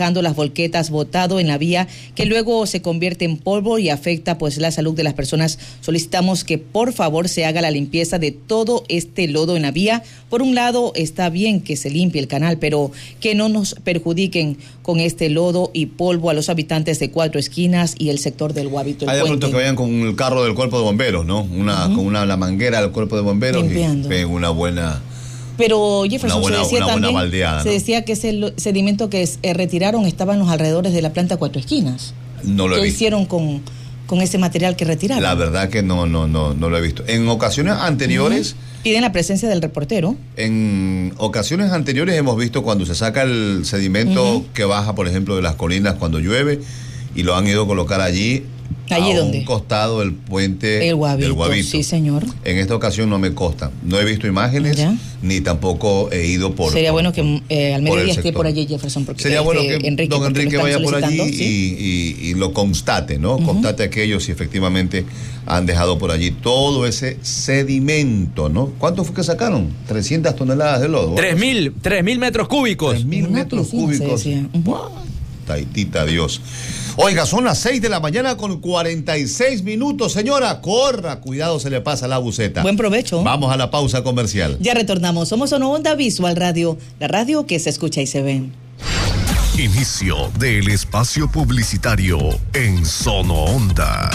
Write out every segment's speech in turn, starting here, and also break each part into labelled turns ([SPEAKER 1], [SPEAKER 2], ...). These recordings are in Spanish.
[SPEAKER 1] dejando las volquetas botado en la vía, que luego se convierte en polvo y afecta pues la salud de las personas. Solicitamos que por favor se haga la limpieza de todo este lodo en la vía. Por un lado está bien que se limpie el canal, pero que no nos perjudiquen con este lodo y polvo a los habitantes de Cuatro Esquinas y el sector del Guavito.
[SPEAKER 2] Hay de pronto que vayan con el carro del cuerpo de bomberos, ¿no? Con la manguera del cuerpo de bomberos
[SPEAKER 1] limpiando.
[SPEAKER 2] Y una buena...
[SPEAKER 1] Pero Jefferson,
[SPEAKER 2] baldeada,
[SPEAKER 1] se decía que ese sedimento que retiraron estaba en los alrededores de la planta Cuatro Esquinas.
[SPEAKER 2] No lo he visto.
[SPEAKER 1] ¿Qué hicieron con ese material que retiraron?
[SPEAKER 2] La verdad que no lo he visto. En ocasiones anteriores...
[SPEAKER 1] Piden la presencia del reportero.
[SPEAKER 2] En ocasiones anteriores hemos visto cuando se saca el sedimento que baja, por ejemplo, de las colinas cuando llueve, y lo han ido a colocar allí a un costado del puente del Guavito.
[SPEAKER 1] Sí, señor.
[SPEAKER 2] En esta ocasión no me consta. No he visto imágenes, ni tampoco he ido por...
[SPEAKER 1] Sería bueno que al mediodía esté por allí, Jefferson, porque
[SPEAKER 2] sería bueno que don Enrique vaya por allí y lo constate, ¿no? Constate aquello si efectivamente han dejado por allí todo ese sedimento, ¿no? ¿Cuánto fue que sacaron? 300 toneladas de lodo.
[SPEAKER 3] 3.000 metros cúbicos.
[SPEAKER 2] 3.000 metros cúbicos. Taitita Dios. Oiga, son las 6 de la mañana con 46 minutos, señora. Corra, cuidado, se le pasa la buceta.
[SPEAKER 1] Buen provecho.
[SPEAKER 2] Vamos a la pausa comercial.
[SPEAKER 1] Ya retornamos. Somos Sono Onda Visual Radio, la radio que se escucha y se ve.
[SPEAKER 4] Inicio del espacio publicitario en Sono Onda.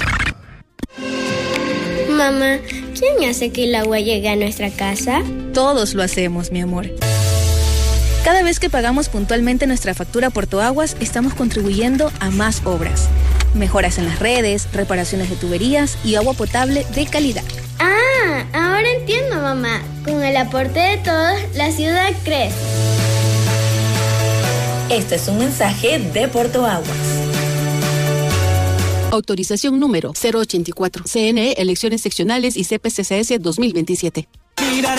[SPEAKER 5] Mamá, ¿quién hace que el agua llegue a nuestra casa?
[SPEAKER 6] Todos lo hacemos, mi amor. Cada vez que pagamos puntualmente nuestra factura Portoaguas, estamos contribuyendo a más obras. Mejoras en las redes, reparaciones de tuberías y agua potable de calidad.
[SPEAKER 5] Ah, ahora entiendo, mamá. Con el aporte de todos, la ciudad crece.
[SPEAKER 7] Este es un mensaje de Portoaguas.
[SPEAKER 8] Autorización número 084. CNE, Elecciones Seccionales y CPCCS 2027.